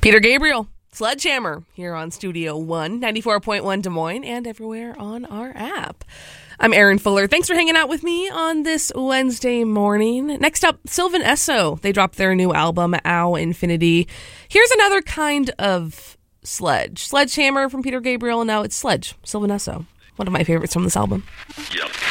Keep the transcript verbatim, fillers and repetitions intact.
Peter Gabriel, Sledgehammer, here on Studio One, ninety-four point one Des Moines, and everywhere on our app. I'm Erin Fuller. Thanks for hanging out with me on this Wednesday morning. Next up, Sylvan Esso. They dropped their new album, Ow Infinity. Here's another kind of sledge. Sledgehammer from Peter Gabriel, and now it's Sledge, Sylvan Esso. One of my favorites from this album. Yep.